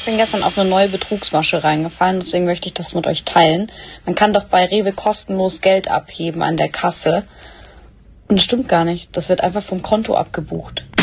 bin gestern auf eine neue Betrugsmasche reingefallen, deswegen möchte ich das mit euch teilen. Man kann doch bei Rewe kostenlos Geld abheben an der Kasse. Und das stimmt gar nicht. Das wird einfach vom Konto abgebucht.